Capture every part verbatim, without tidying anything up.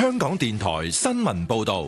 香港電台新聞報道。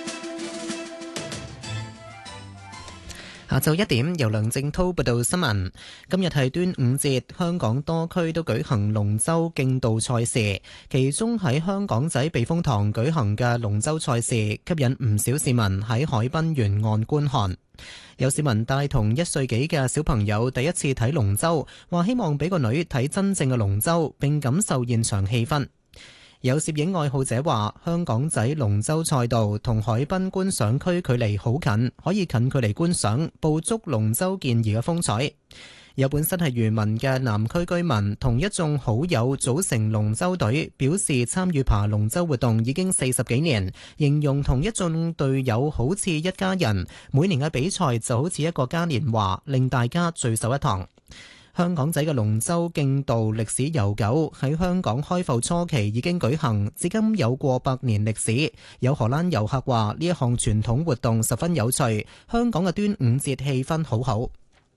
下晝一點，由梁正濤報道新聞。今日係端午節，香港多區都舉行龍舟競渡賽事，其中喺香港仔避風塘舉行嘅龍舟賽事，吸引唔少市民喺海濱沿岸觀看。有市民帶同一歲幾嘅小朋友第一次睇龍舟，話希望俾個女睇真正嘅龍舟，並感受現場氣氛。有攝影愛好者話，香港仔龍舟賽道同海濱觀賞區距離好近，可以近距離觀賞，捕捉龍舟健兒嘅風采。有本身係漁民嘅南區居民同一眾好友組成龍舟隊，表示參與爬龍舟活動已經四十幾年，形容同一眾隊友好似一家人，每年嘅比賽就好似一個嘉年華，令大家聚首一堂。香港仔嘅龍舟競渡歷史悠久，喺香港開埠初期已經舉行，至今有過百年歷史。有荷蘭遊客話呢一項傳統活動十分有趣，香港嘅端午節氣氛好好。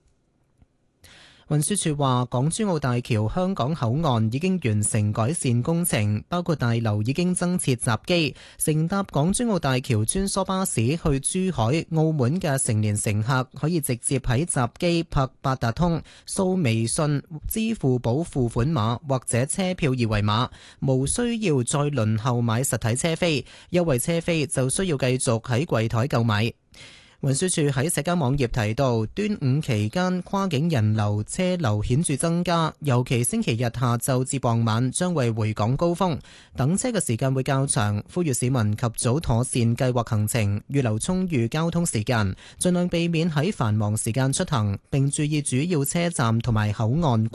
運輸署話，港珠澳大橋香港口岸已經完成改善工程，包括大樓已經增設閘機，乘搭港珠澳大橋穿梭巴士去珠海、澳門嘅成年乘客可以直接喺閘機拍八達通、掃微信、支付寶付款碼或者車票二維碼，無需要再輪候買實體車飛，優惠車飛就需要繼續喺櫃台購買。運輸署喺社交網頁提到，端午期間跨境人流車流顯著增加，尤其星期日下晝至傍晚將為回港高峰，等車嘅時間會較長，呼籲市民及早妥善計劃行程，預留充裕交通時間，盡量避免喺繁忙時間出行，並注意主要車站同埋口岸